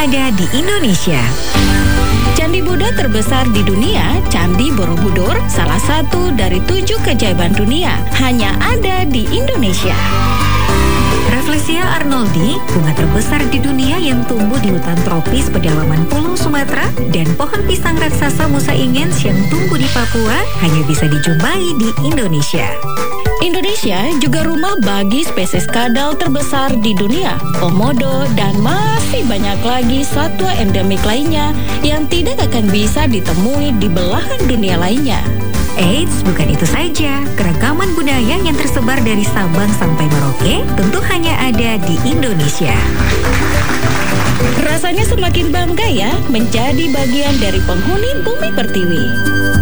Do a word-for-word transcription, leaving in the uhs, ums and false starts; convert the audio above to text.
ada di Indonesia. Candi Buddha terbesar di dunia, Candi Borobudur, salah satu dari tujuh keajaiban dunia, hanya ada di Indonesia. Rafflesia arnoldi, bunga terbesar di dunia yang tumbuh di hutan tropis pedalaman Pulau Sumatera, dan pohon pisang raksasa Musa Ingens yang tumbuh di Papua hanya bisa dijumpai di Indonesia. Indonesia juga rumah bagi spesies kadal terbesar di dunia, komodo, dan masih banyak lagi satwa endemik lainnya yang tidak akan bisa ditemui di belahan dunia lainnya. Eits, bukan itu saja. Keragaman budaya yang tersebar dari Sabang sampai Merauke tentu hanya ada di Indonesia. Rasanya semakin bangga ya menjadi bagian dari penghuni Bumi Pertiwi.